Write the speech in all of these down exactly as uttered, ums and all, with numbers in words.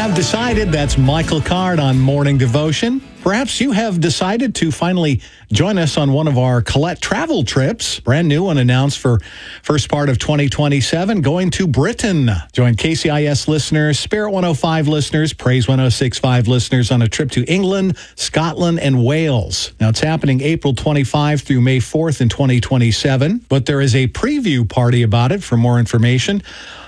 have decided. That's Michael Card on Morning Devotion. Perhaps you have decided to finally join us on one of our Colette travel trips. Brand new one announced for first part of twenty twenty-seven, going to Britain. Join K C I S listeners, Spirit one oh five listeners, Praise one oh six point five listeners on a trip to England, Scotland, and Wales. Now, it's happening April twenty-fifth through May fourth in twenty twenty-seven, but there is a preview party about it. For more information,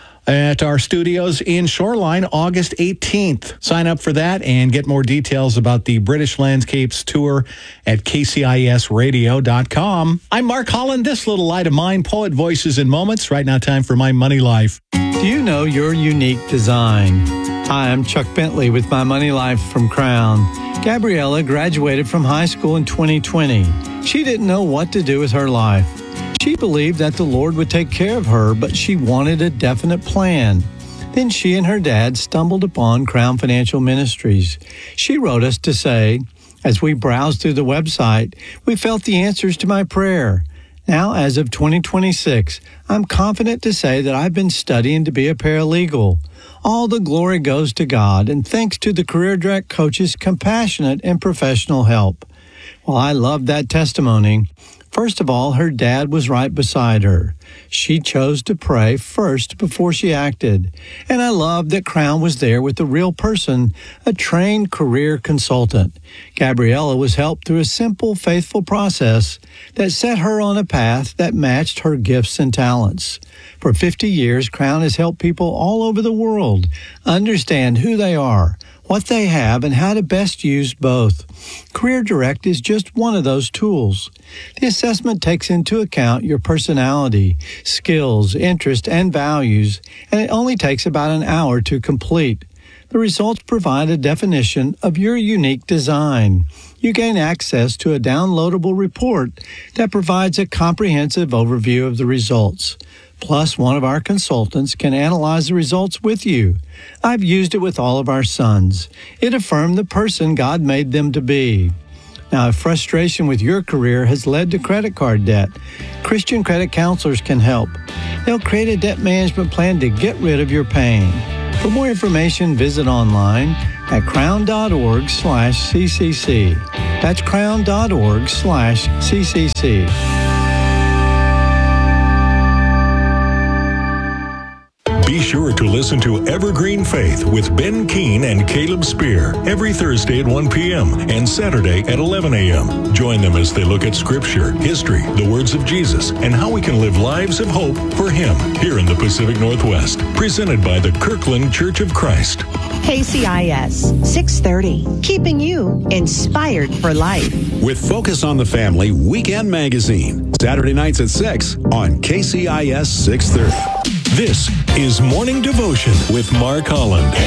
at our studios in Shoreline, August eighteenth. Sign up for that and get more details about the British Landscapes Tour at K C I S radio dot com. I'm Mark Holland, this little light of mine, poet voices and moments. Right now, time for My Money Life. Do you know your unique design? Hi, I'm Chuck Bentley with My Money Life from Crown. Gabriella graduated from high school in twenty twenty. She didn't know what to do with her life. She believed that the Lord would take care of her, but she wanted a definite plan. Then she and her dad stumbled upon Crown Financial Ministries. She wrote us to say, as we browsed through the website, we felt the answers to my prayer. Now, as of twenty twenty-six, I'm confident to say that I've been studying to be a paralegal. All the glory goes to God, and thanks to the Career Direct Coach's compassionate and professional help. Well, I love that testimony. First of all, her dad was right beside her. She chose to pray first before she acted. And I love that Crown was there with a real person, a trained career consultant. Gabriella was helped through a simple, faithful process that set her on a path that matched her gifts and talents. For fifty years, Crown has helped people all over the world understand who they are, what they have, and how to best use both. Career Direct is just one of those tools. The assessment takes into account your personality, skills, interests, and values, and it only takes about an hour to complete. The results provide a definition of your unique design. You gain access to a downloadable report that provides a comprehensive overview of the results. Plus, one of our consultants can analyze the results with you. I've used it with all of our sons. It affirmed the person God made them to be. Now, if frustration with your career has led to credit card debt, Christian credit counselors can help. They'll create a debt management plan to get rid of your pain. For more information, visit online at crown.org slash CCC. That's crown.org slash CCC. Be sure to listen to Evergreen Faith with Ben Keene and Caleb Spear every Thursday at one p.m. and Saturday at eleven a.m. Join them as they look at Scripture, history, the words of Jesus, and how we can live lives of hope for Him here in the Pacific Northwest. Presented by the Kirkland Church of Christ. K C I S six thirty, keeping you inspired for life. With Focus on the Family Weekend Magazine, Saturday nights at six on K C I S six thirty. This is Morning Devotion with Mark Holland.